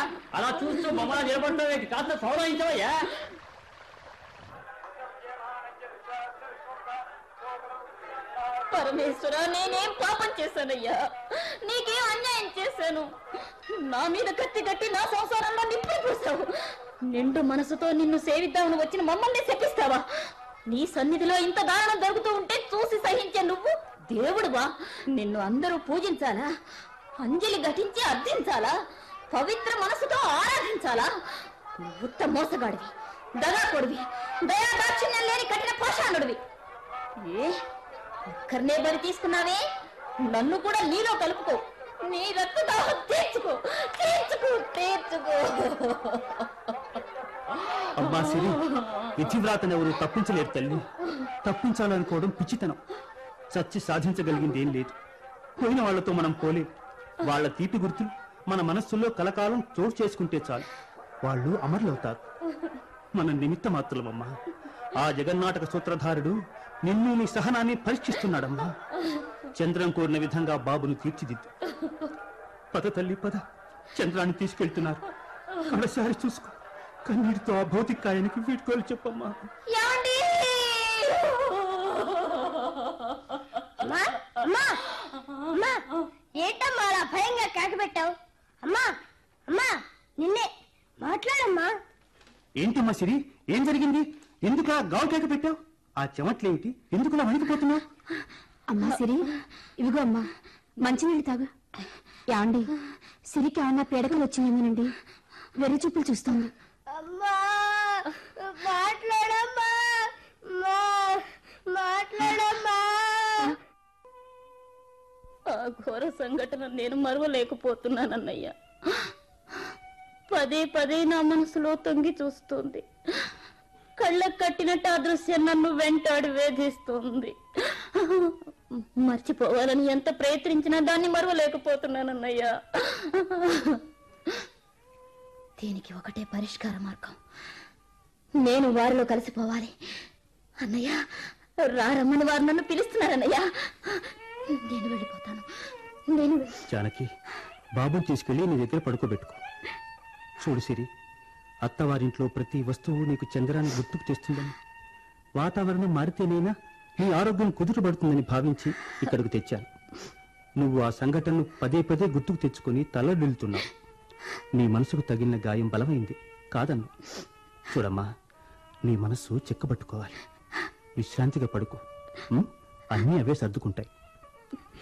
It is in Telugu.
అలా చూస్తూ మమ్మల్ని నిలబడతావు, కాస్త సౌరవించవయ్యా. పరమేశ్వర, నేనేం పాపం చేశానయ్యా? నీకేం అన్యాయం చేశాను? నా మీద కత్తి కట్టి నా సంసారంలో నిప్పులు పూసావు. నిండు మనసుతో నిన్ను సేవిద్దామని వచ్చిన మమ్మల్ని శపిస్తావా? నీ సన్నిధిలో ఇంత దారుణం జరుగుతూ ఉంటే చూసి సహించే నువ్వు దేవుడువా? నిన్ను అందరూ పూజించాలా? అంజలి ఘటించి అర్థించాలా? పవిత్ర మనసుతో ఆరాధించాలా? ఉత్త మోసగాడివి, దగాకొడివి, దయా దాక్షిణ్యం లేని కఠిన పాషాణుడివి. ఒక్కరినే బరి తీసుకున్నావే, నన్ను కూడా నీలో కలుపుకో. నీ రక్తదాహం తీర్చుకో, తీర్చుకో, తీర్చుకో. అమ్మా సిరి, విధివ్రాతను ఎవరు తప్పించలేరు తల్లి. తప్పించాలనుకోవడం పిచ్చితనం. చచ్చి సాధించగలిగింది ఏం లేదు. పోయిన వాళ్లతో మనం పోలేం. వాళ్ల తీపి గుర్తులు మన మనస్సుల్లో కలకాలం చోటు చేసుకుంటే చాలు. వాళ్ళు అమరులవుతారు. మన నిమిత్త మాత్రమమ్మా. ఆ జగన్నాటక సూత్రధారుడు నిన్ను నీ సహనాన్ని పరీక్షిస్తున్నాడమ్మా. చంద్రం కోరిన విధంగా బాబును తీర్చిదిద్దు. పద తల్లి పద, చంద్రాన్ని తీసుకెళ్తున్నారు. కడసారి చూసుకో. కన్నీటితో ఆ భౌతికాయానికి వీడ్కోలు చెప్పమ్మా. ఏంటమ్మా అలా భయంగా కేకబెట్టావు? అమ్మా అమ్మా, నిన్నే. మాట్లాడమ్మా. ఏంటమ్మా సిరి, ఏం జరిగింది? ఎందుకు ఆ గావు కేక పెట్టావు? ఆ చెమట్లేమిటి? ఎందుకు అలా వణికిపోతున్నావు? అమ్మా సిరి, ఇవిగో అమ్మా మంచినీళ్ళు తాగు. యాండి, సిరికి ఏమన్నా పీడకలు వచ్చిందేమోనండి. వెర్రి చూపులు చూస్తుంది. అమ్మా మాట్లాడమ్మా, మాట్లాడమ్మా. ఆ ఘోర సంఘటన నేను మరవలేకపోతున్నానన్నయ్య. పదే పదే నా మనసులో తొంగి చూస్తుంది. కళ్ళకు కట్టినట్టు ఆ దృశ్యం నన్ను వెంటాడి వేధిస్తుంది. మర్చిపోవాలని ఎంత ప్రయత్నించినా దాన్ని మరవలేకపోతున్నానన్నయ్యా. దీనికి ఒకటే పరిష్కార మార్గం. నేను వారిలో కలిసిపోవాలి. అన్నయ్య, రారమ్మని వారు నన్ను పిలుస్తున్నారన్నయ్యా. నేను వెళ్ళిపోతాను. జానకి, బాబుని తీసుకెళ్లి నీ దగ్గర పడుకోబెట్టుకో. చూడు సిరి, అత్తవారింట్లో ప్రతి వస్తువు నీకు చంద్రాన్ని గుర్తుకు తెస్తుందని, వాతావరణం మారితేనైనా నీ ఆరోగ్యం కుదుటపడుతుందని భావించి ఇక్కడికి తెచ్చాను. నువ్వు ఆ సంఘటనను పదే పదే గుర్తుకు తెచ్చుకొని తల్లడిల్లుతున్నావు. నీ మనసుకు తగిలిన గాయం బలమైంది కాదన్ను. చూడమ్మా, నీ మనస్సు చెక్కబట్టుకోవాలి. విశ్రాంతిగా పడుకో. అన్నీ అవే సర్దుకుంటాయి.